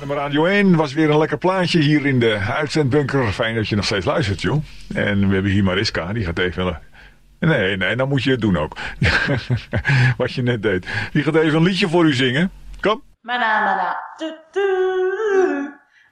ZFM Radio 1 was weer een lekker plaatje hier in de uitzendbunker. Fijn dat je nog steeds luistert, joh. En we hebben hier Mariska, die gaat even... Nee, dan moet je het doen ook. Wat je net deed. Die gaat even een liedje voor u zingen. Kom. Mana.